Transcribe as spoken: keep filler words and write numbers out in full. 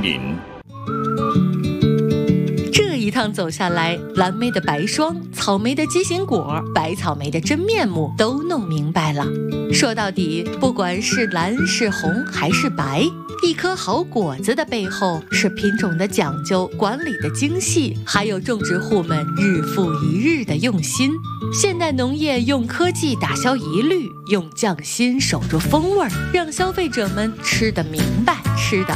您。 这一趟走下来，蓝莓的白霜、草莓的鸡心果、白草莓的真面目都弄明白了。说到底，不管是蓝是红还是白，一颗好果子的背后是品种的讲究、管理的精细，还有种植户们日复一日的用心。现代农业用科技打消疑虑，用匠心守住风味儿，让消费者们吃得明白，吃得